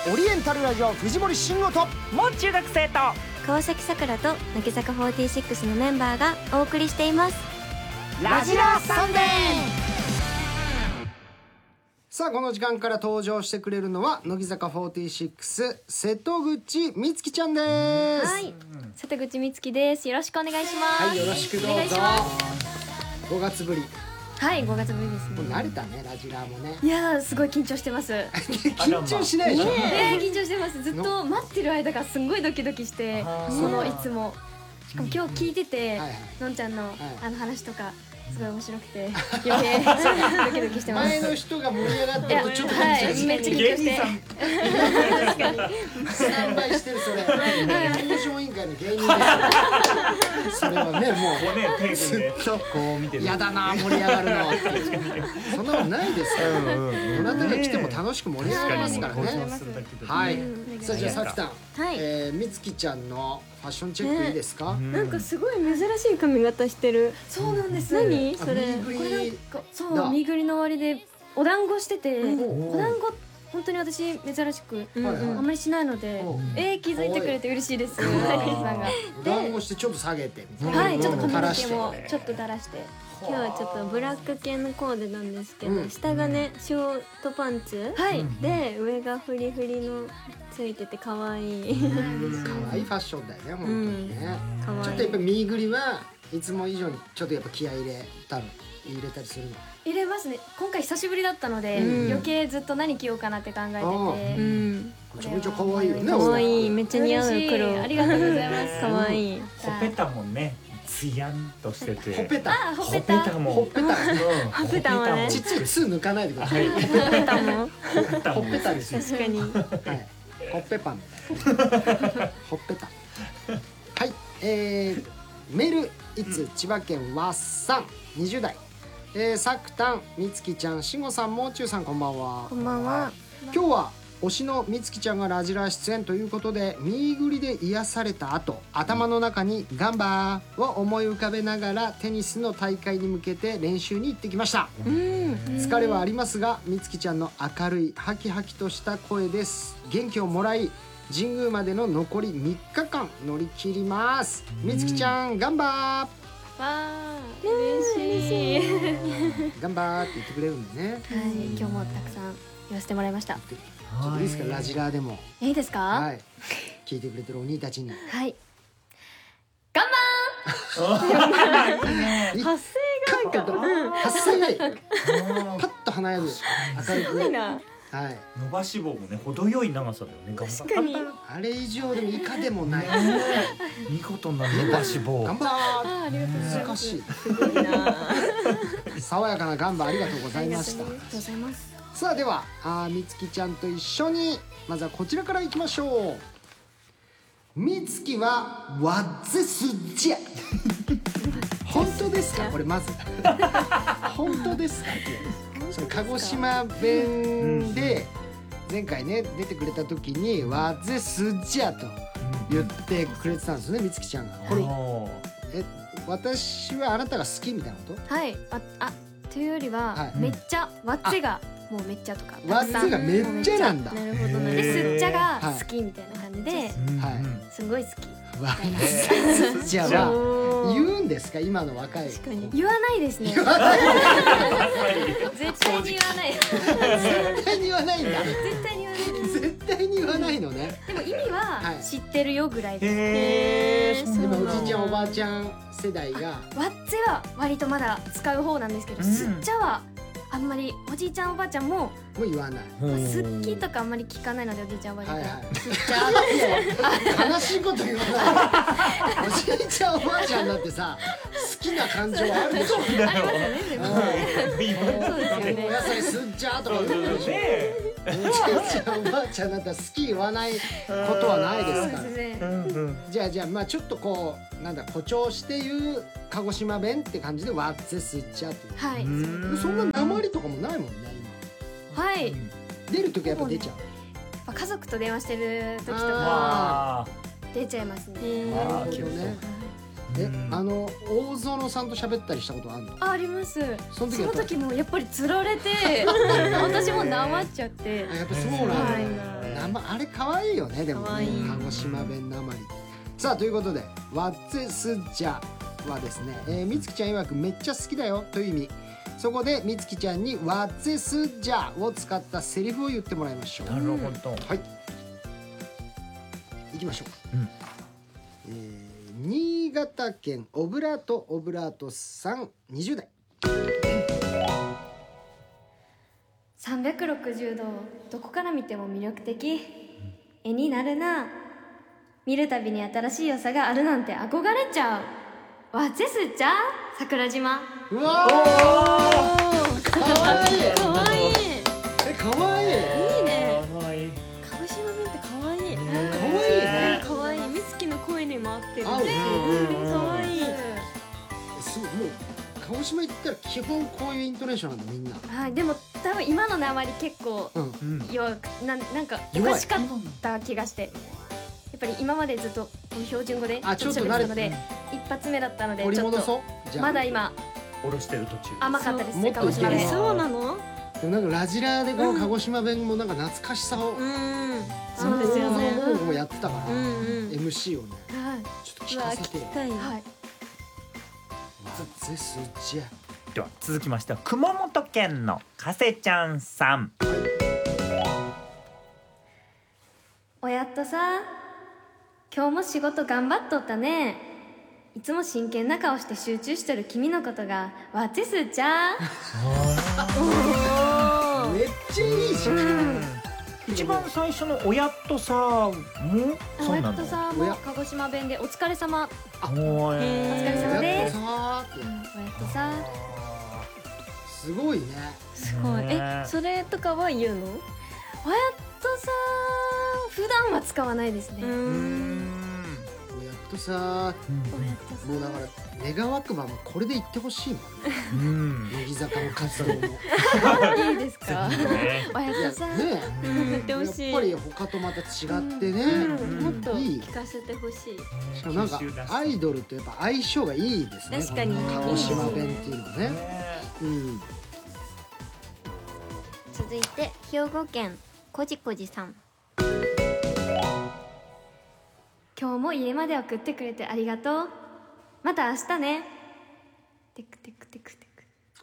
オリエンタルラジオ藤森慎吾ともう中学生と川崎さくらと乃木坂46のメンバーがお送りしています。 ラジラサンデー。さあこの時間から登場してくれるのは乃木坂46瀬戸口美月ちゃんです。 はい、瀬戸口美月です。よろしくお願いします。 はい、よろしくどうぞ。5月ぶり。 はい、5月ぶりですね。 もう慣れたね、ラジラーもね。 いやー、すごい緊張してます。 緊張しないでしょ。 緊張してます。ずっと待ってる間がすんごいドキドキして、いつもしかも今日聞いてて、のんちゃんのあの話とかすごい面白くて余計ドキドキしてます。 前の人が盛り上がってるとちょっと緊張して、 めっちゃ緊張して確かにスタンバイしてる。それ交渉委員会の芸人ですよ。それはね、もうずっとこう見てやだな盛り上がるのってそんなことないですから。どなたが来ても楽しく盛り上がりますからね。はい。さあじゃあさきさん、みつきちゃんのファッションチェックいいですか？ なんかすごい珍しい髪型してる。 そうなんです。 何それ？ これなんかそう身ぐりの終わりでお団子してて、お団子本当に私珍しくあんまりしないので、気づいてくれて嬉しいです。さんがお団子してちょっと下げてみたいな。 はい、ちょっと髪の毛もちょっと垂らして。 今日はちょっとブラック系のコーデなんですけど、下がねショートパンツで上がフリフリのついてて可愛い。 可愛いファッションだよね、本当にね。ちょっとやっぱ身ぐりはいつも以上にちょっとやっぱ気合い入れたりするの？ 入れますね。今回久しぶりだったので余計ずっと何着ようかなって考えてて、 めちゃめちゃ可愛いよね。 可愛い、めっちゃ似合う黒。 ありがとうございます。 可愛い。 ほっぺたもね、ツヤンとしてて。 ほっぺた。 ほっぺたも。 ほっぺたもね。 ちっちゃい「つ」抜かないでください。 ほっぺたも。 ほっぺたですよ。 確かに。 はい。ほっぺパン。ほっぺた。はい。メールいつ千葉県わっさん20代。さくたん、みつきちゃん、しんごさん、もうちゅうさん、こんばんは。 こんばんは。 今日は推しのみつきちゃんがラジラ出演ということで、身ぐりで癒された後、頭の中にガンバーを思い浮かべながらテニスの大会に向けて練習に行ってきました。疲れはありますが、みつきちゃんの明るいハキハキとした声です。元気をもらい、神宮までの残り3日間乗り切ります。みつきちゃんガンバー。 わー、嬉しい。 ガンバーって言ってくれるんでね。 はい、今日もたくさん言わせてもらいました。 ちょっといいですか、ラジラーでも。 いいですか？ はい。聞いてくれてるお兄たちに。 はい。ガンバ発声がなんか発声がいい。パッと華やぐ。明るく。 いいな。 はい。 伸ばし棒もね、程よい長さだよね。 確かに。 あれ以上でも以下でもない。 見事な伸ばし棒。 ガンバー。 ありがとうございます。 難しい。 すごいな。 爽やかなガンバーありがとうございました。 ありがとうございます。 さあではみつきちゃんと一緒にまずはこちらからいきましょう。みつきはわっぜすっじゃ。本当ですか？これまず本当ですか？それ鹿児島弁で前回ね出てくれた時にわっぜすっじゃと言ってくれてたんですね、みつきちゃんが。これ私はあなたが好きみたいなこと？ はい。というよりはめっちゃわっぜがもうめっちゃとか。 わっぜがめっちゃなんだ。 なるほどな。 で、すっちゃが好きみたいな感じで、 はい。 すごい好き。 わっぜすっじゃは言うんですか、今の若い子？ 言わないですね。 言わない。 絶対に言わない。 絶対に言わないんだ。 絶対に言わない。 絶対に言わないのね。 でも意味は知ってるよぐらいです。 今おじいちゃんおばあちゃん世代がわっぜは割とまだ使う方なんですけど、すっちゃはあんまりおじいちゃんおばあちゃんも言わない。 好きとかあんまり聞かないので、おじいちゃんおばあちゃんからすっちゃ悲しいこと言わない。おじいちゃんおばあちゃんだってさ、好きな感情はあるでしょ。 ありますよね。そうですよね。 お野菜すっちゃとか言ってるでしょ。おじいちゃんおばあちゃんだったら好き言わないことはないですから。じゃあまあちょっとこうなんだ誇張して言う鹿児島弁って感じでわっぜすっちゃっていう。 はい。 そんな訛りとかもないもんね今。はい。 出るときやっぱ出ちゃう。 家族と電話してる時とか出ちゃいますね。 なるほどね。 大園さんと喋ったりしたことあるの？ あります。 その時もやっぱり釣られて私もなまっちゃって。 やっぱそうなんだ。あれ可愛いよね。でもね、鹿児島弁なまり。さあということで「わっぜすじゃ」はですね、みつきちゃん曰くめっちゃ好きだよという意味。そこでみつきちゃんに「わっぜすじゃ」を使ったセリフを言ってもらいましょう。 なるほど。 はい、いきましょう。新潟県オブラートさん、20代。 360度どこから見ても魅力的、絵になるな。見るたびに新しい良さがあるなんて憧れちゃう。わっぜすっちゃ桜島。 うわー、かわいい。 かわいい。 かわいい。 いいね。 可愛い。 鹿児島弁ってかわいい。 かわいいね。 かわいい。みつきの声にも合ってる。 合う。 かわいい。 すごい、もう鹿児島行ったら基本こういうイントネーションなんだみんな。 はい、でも多分今の訛り結構弱くなんかおかしかった気がして、やっぱり今までずっと標準語でちょっと喋ってたので、一発目だったのでちょっとまだ今下ろしてる途中。 甘かったですね、 もっと鹿児島弁。 そうなの？ でもなんかラジラでこの鹿児島弁もなんか懐かしさを、 そうですよね。 もやってたから、MC をね、 はい、 ちょっと聞かせてよ。 聞きたい。 はい。 わっぜすじゃ。 では続きましては熊本県のかせちゃんさん。 おやっとさ、今日も仕事頑張っとったね。いつも真剣な顔して集中してる君のことがわっぜすっちゃ。 めっちゃいいじゃん。 一番最初のおやっとさもおそうなの。 やっとさも鹿児島弁でお疲れ様。 おお疲れ様です。 さーっておやっとさ。 すごいね。 すごい。それとかは言うの？ おやっとさ普段は使わないですね。 おやっとさー、もうだから願わくばもこれで言ってほしいもんね。乃木坂の活動も。 いいですか？おやっとさ。 ね言ってほしい。 やっぱり他とまた違ってね。 もっといい。 聞かせてほしい。 しかもなんかアイドルとやっぱ相性がいいですね。 確かに鹿児島弁っていうのはね。 続いて兵庫県こじこじさん。 今日も家まで送ってくれてありがとう。また明日ね。テクテクテクテク。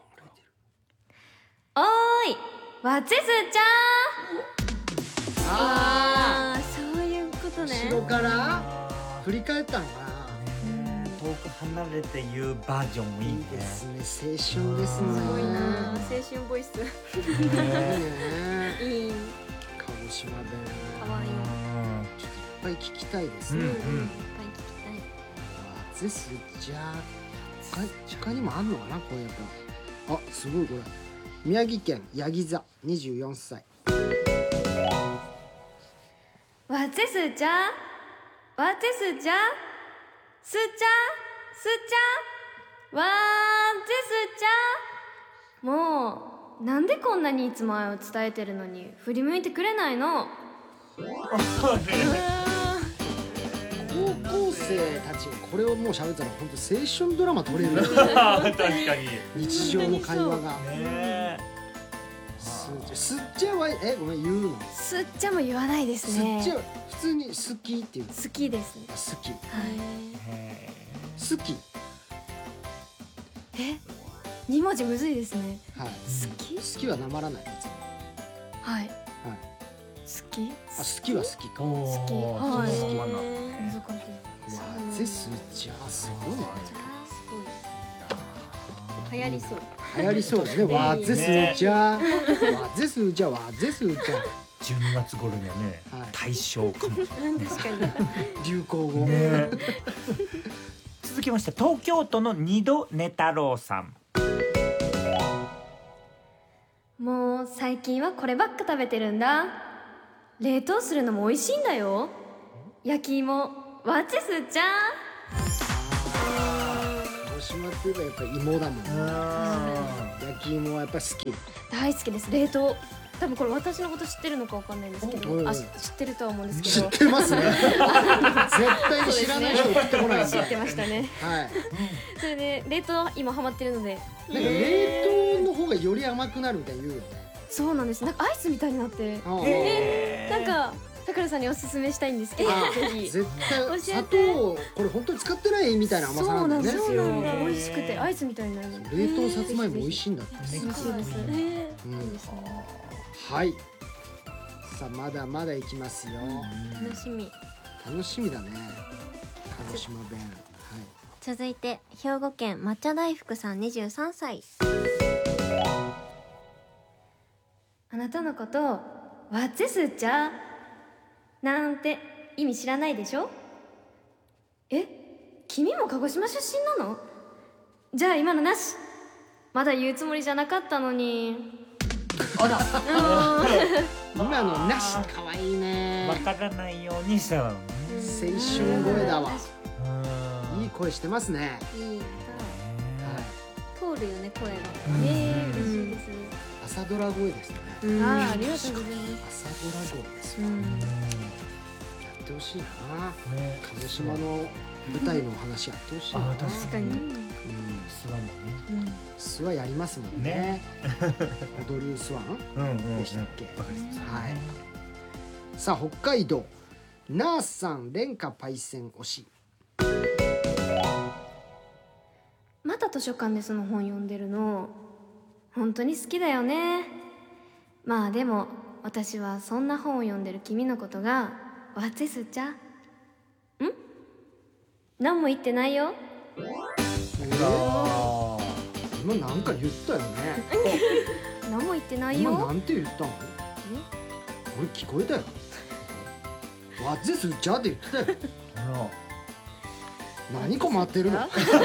おーい、わっぜすっちゃああ、そういうことね。 後ろから振り返ったのかな。 遠く離れて言うバージョンもいいいいね。 ですね、青春ですね。 すごいな、青春ボイス。 いいね。 いい。 鹿児島弁。 可愛い。 ちょっといっぱい聞きたいですね。 いっぱい聞きわっぜすじゃ。他にもあんのかな、こういうの。あ、すごいこれ。宮城県八木座24歳。 わっぜすっちゃ。わっぜすっちゃ。すっちゃ。すっちゃ。わっぜすっちゃ。もうなんでこんなにいつも愛を伝えてるのに振り向いてくれないの。 高校生たちがこれをもう喋ったら本当青春ドラマ撮れる。 確かに。 日常の会話が。 ね。 すっちゃはごめん言うの。 すっちゃも言わないですね。 すっちゃ普通に好きっていう。 好きですね。 好き。 はい。 好き。 2文字むずいですね。 はい。 好き。 好きはなまらない別に。 はい。 はい。 好き。 好きは好きか。 好きはいそうなの。 難しい。 わぜすじゃすごいね。 流行りそう。 流行りそうだね。わぜすじゃ。わぜすじゃわぜすじゃ。 12月頃にはね、大賞かもしれない。 確かに。 流行語。 続きまして東京都の二度寝太郎さん。 もう最近はこればっか食べてるんだ。冷凍するのも美味しいんだよ。焼き芋わっぜすっちゃ。 鹿児島っていうかやっぱ芋だもん。焼き芋はやっぱ好き。 大好きです。冷凍多分これ私のこと知ってるのかわかんないんですけど、知ってるとは思うんですけ知ど。 ってますね。絶対に知らない人送ってこないんで。 知ってましたね。 はい。 それで冷凍今ハマってるので。 なんか冷凍の方がより甘くなるみたいに言うよね。 そうなんです。なんかアイスみたいになって。なんか宝さんにおすすめしたいんですけど、ぜひ。 絶対砂糖これ本当に使ってないみたいな甘さなんだよね。 そうなんですよ。美味しくてアイスみたいになる。 冷凍さつまいも美味しいんだって。 美味しいです。 はい。さあまだまだいきますよ。 楽しみ。 楽しみだね。鹿児島弁。はい。 続いて兵庫県抹茶大福さん23歳。 あなたのことをわっぜすっちゃなんて意味知らないでしょ。君も鹿児島出身なの？じゃあ今のなし。まだ言うつもりじゃなかったのに。 あら今のなし可愛いね。 わからないようにしたのね。 青春声だわ。いい声してますね。 いい。通るよね声が。 嬉しいです。 朝ドラ声ですね。 ありがとうございます。 朝ドラ声ですよ。やってほしいな。鹿児島の舞台の話やってほしいな。 確かに。 スワンもね。スワやりますもんね。踊るスワンでしたっけ。はい。さあ北海道ナースさん廉価パイセン推し。 また図書館でその本読んでるの本当に好きだよね。まあでも私はそんな本を読んでる君のことがわっぜすっちゃ。何も言ってないよ。 今なんか言ったよね。 何も言ってないよ。 今なんて言ったの？俺聞こえたよ。わっぜすっちゃって言ってたよ。何困ってるの？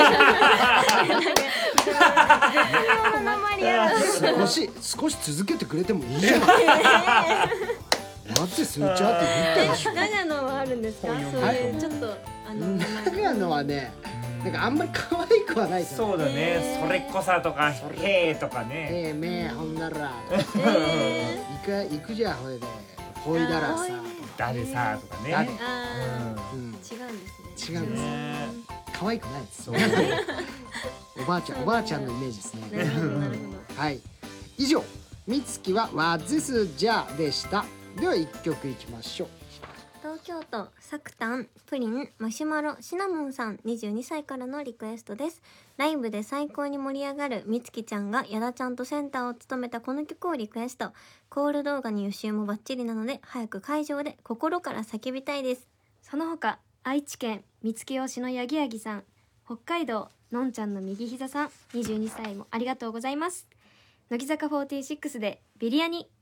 少し続けてくれてもいいじゃない。わっぜすっちゃって言ったでしょ。 長野はあるんですか？そういうちょっと長野はね、なんかあんまり可愛くはないですよね。 そうだね。それっこさとかへーとかね。 めほんなら行くじゃんほいでほいだらさだでさとかね。 違うんですね。 違うんです。可愛くないです。おばあちゃんのイメージですね。 なるほどなるほど。 はい。以上みつきはわっぜすじゃでした。では一曲いきましょう。 東京都サクタンプリンマシュマロシナモンさん22歳からのリクエストです。ライブで最高に盛り上がるみつきちゃんがやだちゃんとセンターを務めたこの曲をリクエスト。コール動画に予習もバッチリなので早く会場で心から叫びたいです。 その他愛知県見つけ推しのやぎやぎさん、北海道のんちゃんの右膝さん22歳もありがとうございます。乃木坂46でビリヤニ。